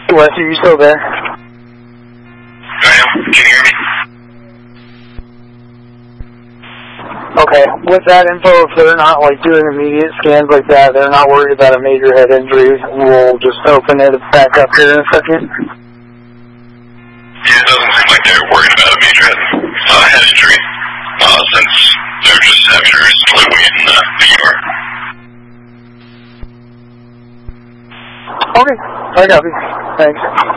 Wes, are you still there? I am. Can you hear me? Okay. With that info, if they're not like doing immediate scans like that, they're not worried about a major head injury, we'll just open it back up here in a second. Yeah, it doesn't seem like they're worried about a major head injury, since they're just having her slowly in the ER. Okay. I got you. Thanks.